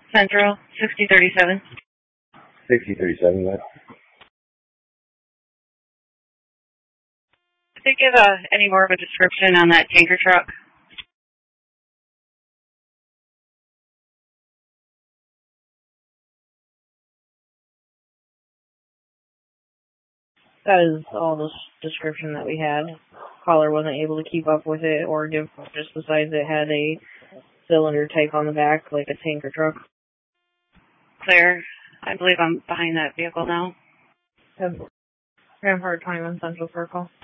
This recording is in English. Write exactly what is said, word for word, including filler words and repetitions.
Central, sixty thirty-seven. sixty thirty-seven, what? Did they give uh, any more of a description on that tanker truck? That is all the description that we had. Caller wasn't able to keep up with it or give just besides it had a cylinder type on the back like a tanker truck. Clear. I believe I'm behind that vehicle now. Rampart twenty-one Central Circle.